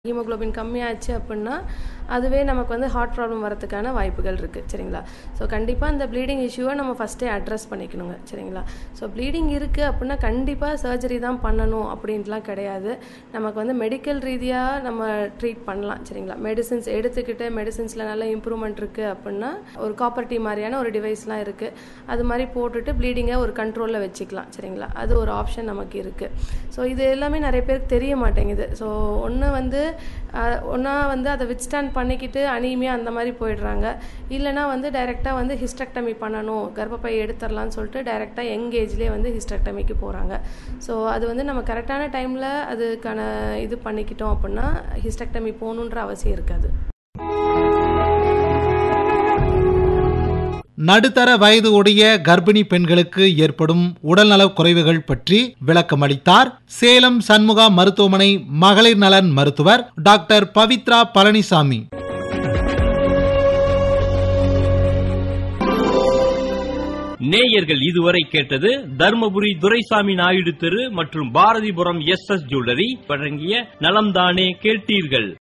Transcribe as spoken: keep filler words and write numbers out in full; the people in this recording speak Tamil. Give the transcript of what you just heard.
ஹீமோகுளோபின் கம்மியாச்சு அப்படின்னா அதுவே நமக்கு வந்து ஹார்ட் ப்ராப்ளம் வரதுக்கான வாய்ப்புகள் இருக்குது. சரிங்களா? ஸோ கண்டிப்பாக இந்த ப்ளீடிங் இஷ்யூவை நம்ம ஃபஸ்ட்டே அட்ரஸ் பண்ணிக்கணுங்க. சரிங்களா? ஸோ ப்ளீடிங் இருக்குது அப்படின்னா கண்டிப்பாக சர்ஜரி தான் பண்ணணும் அப்படின்ட்டுலாம் கிடையாது. நமக்கு வந்து மெடிக்கல் ரீதியாக நம்ம ட்ரீட் பண்ணலாம். சரிங்களா? மெடிசின்ஸ் எடுத்துக்கிட்டு மெடிசின்ஸில் நல்ல இம்ப்ரூவ்மெண்ட் இருக்குது அப்படின்னா ஒரு காப்பர் டீ மாதிரியான ஒரு டிவைஸ்லாம் இருக்குது. அது மாதிரி போட்டுட்டு ப்ளீடிங்கை ஒரு கண்ட்ரோலில் வச்சுக்கலாம். சரிங்களா? அது ஒரு ஆப்ஷன் நமக்கு இருக்குது. ஸோ இது எல்லாமே நிறைய பேருக்கு தெரிய மாட்டேங்குது. ஸோ ஒன்று வந்து ஒன்றா வந்து அதை வித்ஸ்டாண்ட் பண்ணிக்கிட்டு அனீமியா அந்த மாதிரி போயிடுறாங்க. இல்லைனா வந்து டைரெக்டாக வந்து ஹிஸ்டெக்டமி பண்ணணும், கர்ப்பப்பை எடுத்துடலான்னு சொல்லிட்டு டைரெக்டாக யங் ஏஜ்லேயே வந்து ஹிஸ்டெக்டமிக்கு போகிறாங்க. ஸோ அது வந்து நம்ம கரெக்டான டைமில் அதுக்கான இது பண்ணிக்கிட்டோம் அப்படின்னா ஹிஸ்டெக்டமி போகணுன்ற அவசியம் இருக்காது. நடுத்தர வயது உடைய கர்ப்பிணி பெண்களுக்கு ஏற்படும் உடல்நலக் குறைவுகள் பற்றி விளக்கமளித்தார் சேலம் சண்முகா மருத்துவமனை மகளிர் நலன் மருத்துவர் டாக்டர் பவித்ரா பழனிசாமி. நேயர்கள் இதுவரை கேட்டது தர்மபுரி துரைசாமி நாயுடு தெரு மற்றும் பாரதிபுரம் எஸ் எஸ் ஜுவல்லரி வழங்கிய நலம்தானே கேட்டீர்கள்.